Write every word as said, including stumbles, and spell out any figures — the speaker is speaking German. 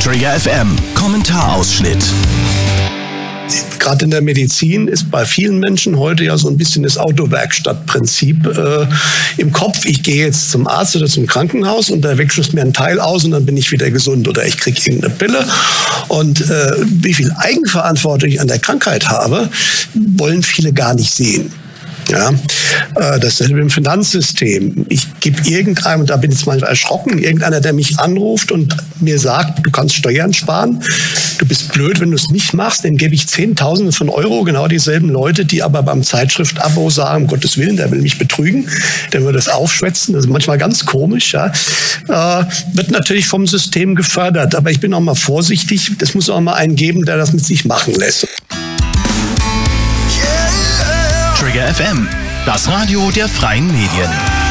Trigger F M, Kommentarausschnitt. Gerade in der Medizin ist bei vielen Menschen heute ja so ein bisschen das Autowerkstattprinzip äh, im Kopf. Ich gehe jetzt zum Arzt oder zum Krankenhaus und da wechselt mir ein Teil aus und dann bin ich wieder gesund oder ich kriege irgendeine Pille. Und äh, wie viel Eigenverantwortung ich an der Krankheit habe, wollen viele gar nicht sehen. Ja, äh, dasselbe im Finanzsystem. Ich gebe irgendeinem, und da bin ich jetzt mal erschrocken, irgendeiner, der mich anruft und mir sagt, du kannst Steuern sparen, du bist blöd, wenn du es nicht machst, dann gebe ich Zehntausende von Euro, genau dieselben Leute, die aber beim Zeitschrift-Abo sagen, um Gottes Willen, der will mich betrügen, der will das aufschwätzen, das ist manchmal ganz komisch, ja. Äh, wird natürlich vom System gefördert, aber ich bin auch mal vorsichtig, das muss auch mal einen geben, der das mit sich machen lässt. Trigger F M, das Radio der freien Medien.